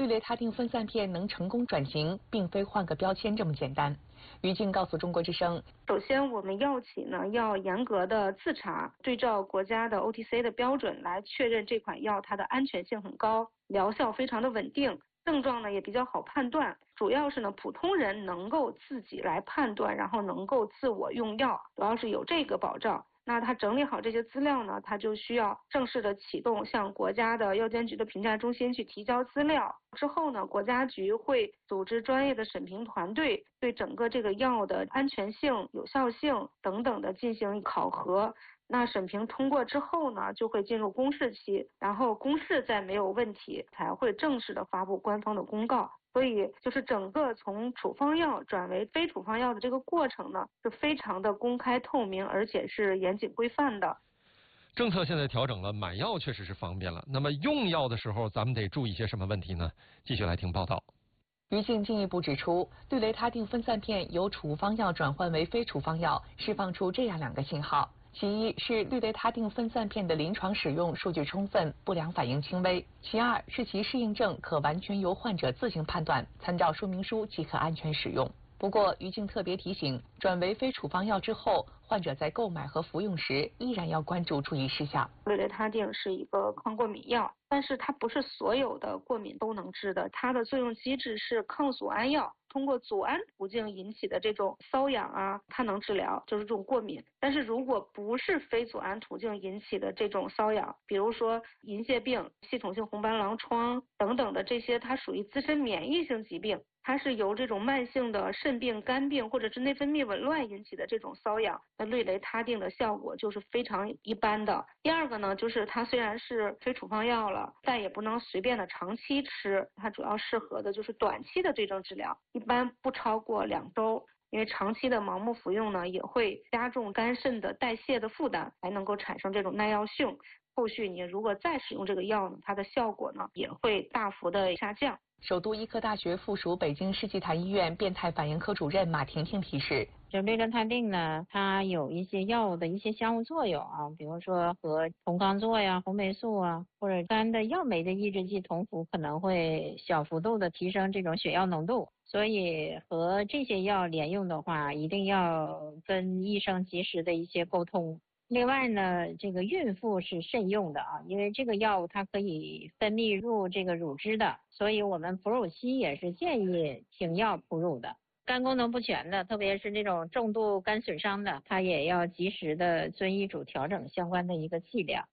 雷他定分散片能成功转型，并非换个标签这么简单。于静告诉中国之声， 首先我们药企呢要严格的自查，对照国家的 OTC 的标准来确认这款药它的安全性很高，疗效非常的稳定，症状呢也比较好判断，主要是呢普通人能够自己来判断，然后能够自我用药，主要是有这个保障。那他整理好这些资料呢，他就需要正式的启动向国家的药监局的评价中心去提交资料。之后呢，国家局会组织专业的审评团队，对整个这个药的安全性、有效性等等的进行考核。那审评通过之后呢，就会进入公示期，然后公示再没有问题，才会正式的发布官方的公告。所以就是整个从处方药转为非处方药的这个过程呢，是非常的公开透明，而且是严谨规范的。 政策现在调整了，买药确实是方便了。那么用药的时候，咱们得注意些什么问题呢？继续来听报道。 于静进一步指出，氯雷他定分散片由处方药转换为非处方药，释放出这样2个信号。其一是氯雷他定分散片的临床使用数据充分，不良反应轻微；其二是其适应症可完全由患者自行判断，参照说明书即可安全使用。不过，于静特别提醒，转为非处方药之后，患者在购买和服用时依然要关注注意事项。 氯雷他定是一个抗过敏药，但是它不是所有的过敏都能治的，它的作用机制是抗组胺药，通过组胺途径引起的这种瘙痒啊，它能治疗，就是这种过敏。但是如果不是非组胺途径引起的这种瘙痒，比如说银屑病、系统性红斑狼疮等等的这些，它属于自身免疫性疾病。它是由这种慢性的肾病、肝病或者是内分泌紊乱引起的这种瘙痒，那氯雷他定的效果就是非常一般的。第二个呢，就是它虽然是非处方药了，但也不能随便的长期吃，它主要适合的就是短期的对症治疗，一般不超过2周。因为长期的盲目服用呢，也会加重肝肾的代谢的负担，还能够产生这种耐药性。后续你如果再使用这个药呢，它的效果呢也会大幅的下降。 首都医科大学附属北京世纪坛医院变态反应科主任马婷婷提示， 这氯雷他定呢，它有一些药物的一些相互作用啊，比如说和酮罡唑呀、红霉素啊，或者肝的药酶的抑制剂酮辅可能会小幅度的提升这种血药浓度，所以和这些药连用的话，一定要跟医生及时的一些沟通。另外呢，这个孕妇是慎用的啊，因为这个药物它可以分泌入这个乳汁的，所以我们哺乳期也是建议停药哺乳的。肝功能不全的，特别是这种重度肝损伤的，它也要及时的遵医嘱调整相关的一个剂量。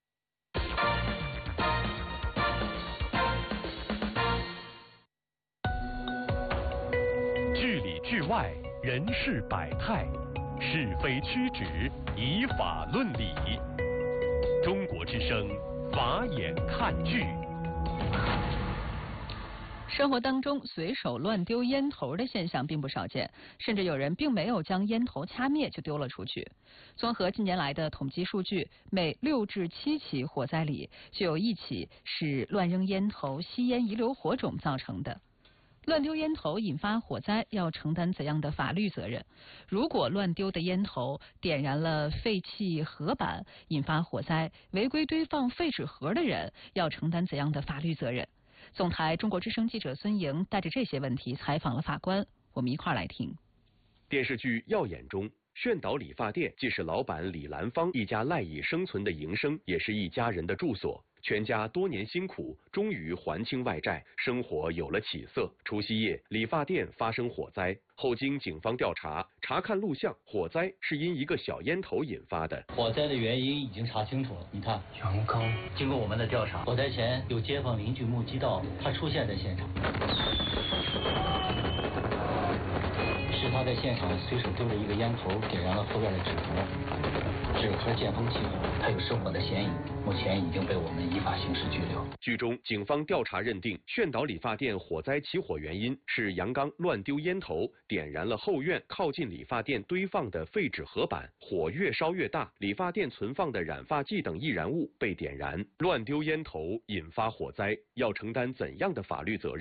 剧里剧外，人事百态，是非曲直，以法论理。中国之声，法眼看剧。 生活当中随手乱丢烟头的现象并不少见，甚至有人并没有将烟头掐灭就丢了出去。综合近年来的统计数据，每6至7起火灾里就有1起是乱扔烟头、吸烟遗留火种造成的。乱丢烟头引发火灾要承担怎样的法律责任？如果乱丢的烟头点燃了废弃盒板引发火灾，违规堆放废纸盒的人要承担怎样的法律责任？总台中国之声记者孙莹带着这些问题采访了法官，我们一块儿来听。 电视剧《耀眼》中，炫导理发店既是老板李兰芳一家赖以生存的营生，也是一家人的住所。全家多年辛苦，终于还清外债，生活有了起色。除夕夜，理发店发生火灾，后经警方调查，查看录像，火灾是因一个小烟头引发的。 火灾的原因已经查清楚了，你看，阳刚。经过我们的调查，火灾前有街坊邻居目击到他出现在现场，是他在现场随手丢了一个烟头，点燃了后院的纸盒，纸盒见风起火，他有失火的嫌疑，目前已经被我们依法刑事拘留。 剧中，警方调查认定，炫导理发店火灾起火原因是杨刚乱丢烟头，点燃了后院靠近理发店堆放的废纸盒板，火越烧越大，理发店存放的染发剂等易燃物被点燃，乱丢烟头引发火灾，要承担怎样的法律责任？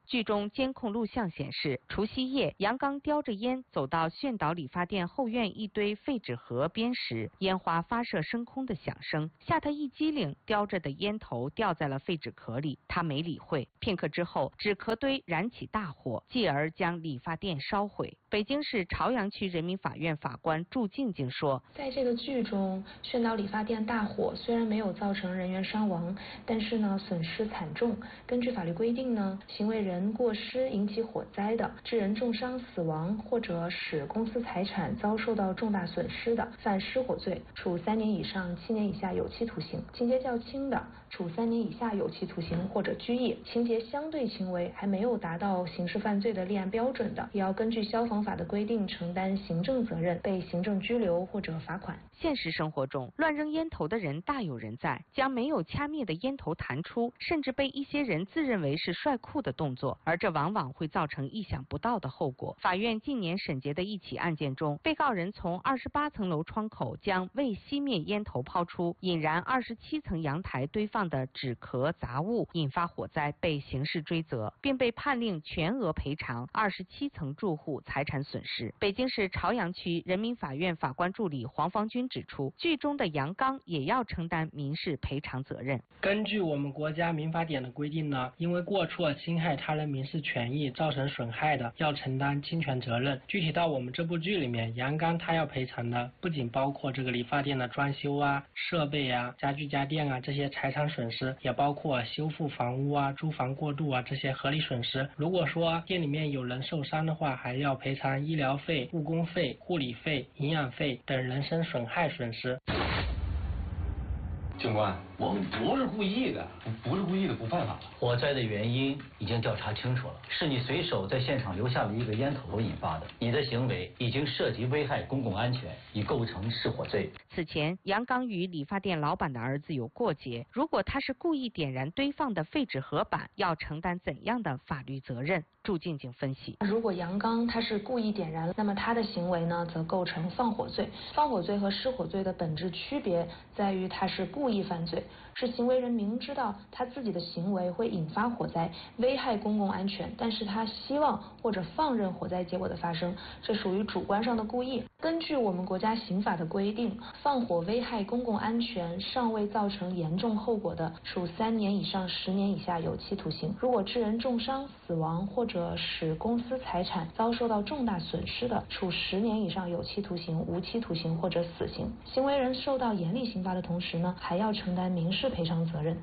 剧中监控录像显示，除夕夜，杨刚叼着烟走到炫岛理发店后院一堆废纸盒边时，烟花发射升空的响声吓他一激灵，叼着的烟头掉在了废纸壳里，他没理会。片刻之后，纸壳堆燃起大火，继而将理发店烧毁。北京市朝阳区人民法院法官祝静静说， 在这个剧中，炫岛理发店大火虽然没有造成人员伤亡，但是呢损失惨重。根据法律规定呢，行为人过失引起火灾的，致人重伤死亡或者使公司财产遭受到重大损失的，犯失火罪，处3年以上7年以下有期徒刑；情节较轻的，处3年以下有期徒刑或者拘役；情节相对轻微，还没有达到刑事犯罪的立案标准的，也要根据消防法的规定承担行政责任，被行政拘留或者罚款。 现实生活中，乱扔烟头的人大有人在，将没有掐灭的烟头弹出，甚至被一些人自认为是帅酷的动作，而这往往会造成意想不到的后果。法院近年审结的一起案件中，被告人从28层楼窗口将未熄灭烟头抛出，引燃27层阳台堆放的纸壳杂物，引发火灾，被刑事追责，并被判令全额赔偿27层住户财产损失。北京市朝阳区人民法院法官助理黄方军指出，剧中的杨刚也要承担民事赔偿责任。 根据我们国家民法典的规定呢，因为过错侵害他人民事权益造成损害的，要承担侵权责任。具体到我们这部剧里面，杨刚他要赔偿的不仅包括这个理发店的装修啊、设备啊、家具家电啊这些财产损失，也包括修复房屋啊、租房过渡啊这些合理损失。如果说店里面有人受伤的话，还要赔偿医疗费、误工费、护理费、营养费等人身损害损失。 警官，我们不是故意的，不是故意的不犯法了。 火灾的原因已经调查清楚了，是你随手在现场留下了一个烟头引发的，你的行为已经涉及危害公共安全，已构成失火罪。 此前，杨刚与理发店老板的儿子有过节，如果他是故意点燃堆放的废纸盒板，要承担怎样的法律责任？祝静静分析， 如果杨刚他是故意点燃，那么他的行为呢，则构成放火罪。放火罪和失火罪的本质区别在于他是故意犯罪，是行为人明知道他自己的行为会引发火灾，危害公共安全，但是他希望或者放任火灾结果的发生，这属于主观上的故意。根据我们国家刑法的规定，放火危害公共安全尚未造成严重后果的，处3年以上10年以下有期徒刑；如果致人重伤、死亡或者使公司财产遭受到重大损失的，处10年以上有期徒刑、无期徒刑或者死刑。行为人受到严厉刑罚的同时呢，还要承担民事赔偿责任。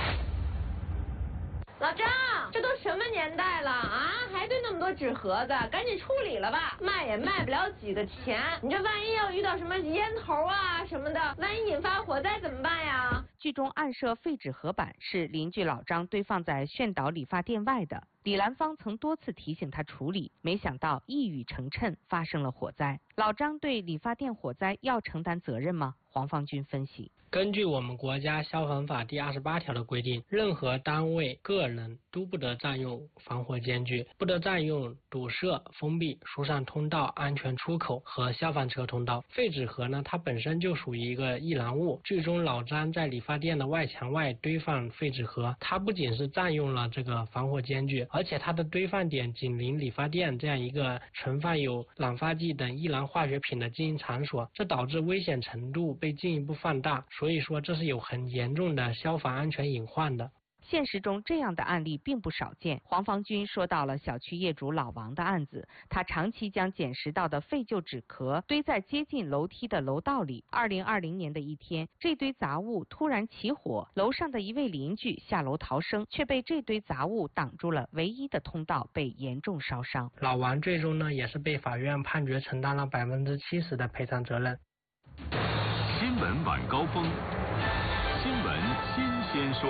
老张，这都什么年代了啊，还堆那么多纸盒子，赶紧处理了吧，卖也卖不了几个钱。你这万一要遇到什么烟头啊什么的，万一引发火灾怎么办呀？ 剧中暗设废纸盒板是邻居老张堆放在炫岛理发店外的，李兰芳曾多次提醒他处理，没想到一语成谶，发生了火灾。老张对理发店火灾要承担责任吗？黄方军分析， 根据我们国家消防法第28条的规定，任何单位、个人都不得占用防火间距，不得占用堵塞、封闭、疏散通道、安全出口和消防车通道。废纸盒呢，它本身就属于一个易燃物。剧中老张在理发店的外墙外堆放废纸盒，它不仅是占用了这个防火间距，而且它的堆放点紧邻理发店这样一个存放有染发剂等易燃化学品的经营场所，这导致危险程度被进一步放大，所以说这是有很严重的消防安全隐患的。 现实中这样的案例并不少见。黄方军说到了小区业主老王的案子，他长期将捡拾到的废旧纸壳堆在接近楼梯的楼道里。2020年的一天，这堆杂物突然起火，楼上的一位邻居下楼逃生，却被这堆杂物挡住了唯一的通道，被严重烧伤。 老王最终呢，也是被法院判决承担了70%的赔偿责任。 新闻晚高峰，新闻新鲜说。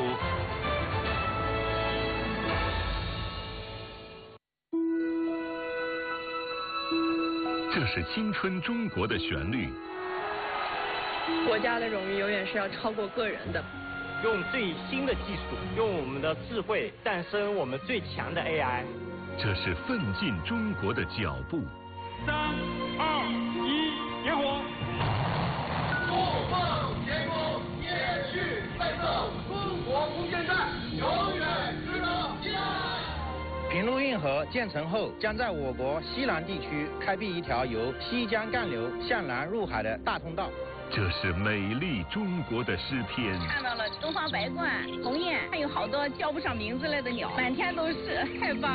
这是青春中国的旋律。 国家的荣誉永远是要超过个人的。 用最新的技术，用我们的智慧诞生我们最强的 AI。 这是奋进中国的脚步。 3、2、1，点火！怒放天空，延续奋斗，中国不间断，永远值得期待。 平陆运河建成后，将在我国西南地区开辟一条由西江干流向南入海的大通道。 这是美丽中国的诗篇。 看到了东方白鹳、鸿雁，还有好多叫不上名字来的鸟，满天都是，太棒了。